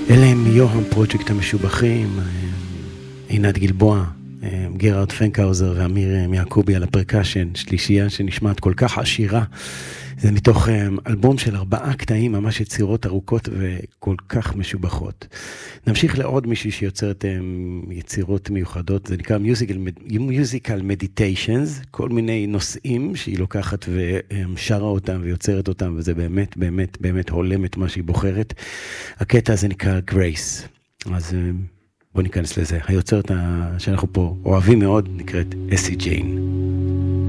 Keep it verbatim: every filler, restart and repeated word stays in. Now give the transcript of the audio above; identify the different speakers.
Speaker 1: אלה הם יוהם פרויקט המשובחים, עינת גלבוע, גרארד פנקהאוזר ואמיר מיעקובי על הפרקשן, שלישייה שנשמעת כל כך עשירה. זה מתוך אלבום של ארבעה קטעים, ממש יצירות ארוכות וכל כך משובחות. נמשיך לעוד מישהי שיוצרת יצירות מיוחדות, זה נקרא Musical Meditations, כל מיני נושאים שהיא לוקחת ושרה אותם ויוצרת אותם, וזה באמת, באמת, באמת הולם את מה שהיא בוחרת. הקטע הזה נקרא Grace. אז בוא ניכנס לזה. היוצרת שאנחנו פה אוהבים מאוד נקראת אסי ג'יין.